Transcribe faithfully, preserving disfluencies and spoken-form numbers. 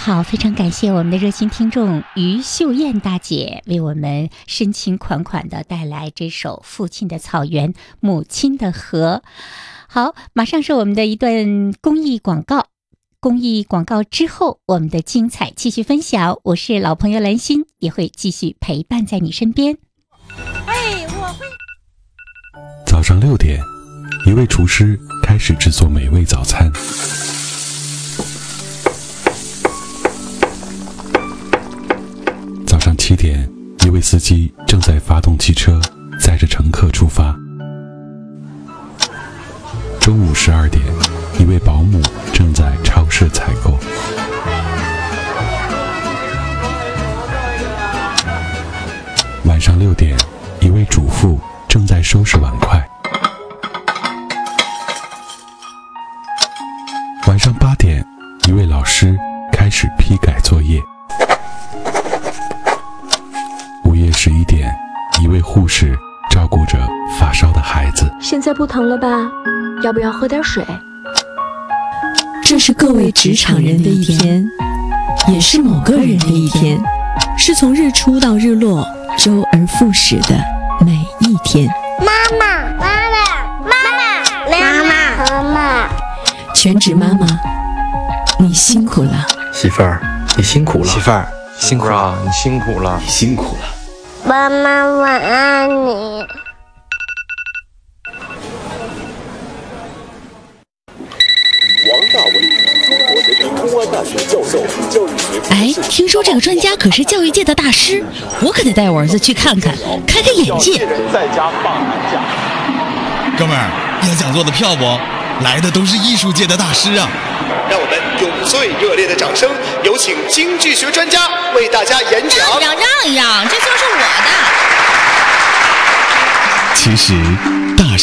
好，非常感谢我们的热心听众于秀燕大姐为我们深情款款的带来这首《父亲的草原，母亲的河》。好，马上是我们的一段公益广告。公益广告之后，我们的精彩继续分享。我是老朋友兰心，也会继续陪伴在你身边。 哎，我会。 早上六点，一位厨师开始制作美味早餐。早上七点，一位司机正在发动汽车，载着乘客出发。中午十二点，一位保姆正在超市采购。晚上六点，一位主妇正在收拾碗筷。晚上八点，一位老师开始批改作业。午夜十一点，一位护士照顾着发烧的孩子。 现在不疼了吧？要不要喝点水？ 这是各位职场人的一天，也是某个人的一天，是从日出到日落，周而复始的每一天。 妈妈，妈妈，妈妈，妈妈，妈妈， 全职妈妈，你辛苦了。 媳妇儿，你辛苦了。 媳妇儿，辛苦了，你辛苦了， 你辛苦了。 妈妈，我爱你。 哎，听说这个专家可是教育界的大师，我可得带我儿子去看看，开开眼界。 在家放寒假， 哥们儿，要讲座的票不？来的都是艺术界的大师啊！ 让我们用最热烈的掌声，有请经济学专家为大家演讲。 让一让，让一让，这座是我的。 其实。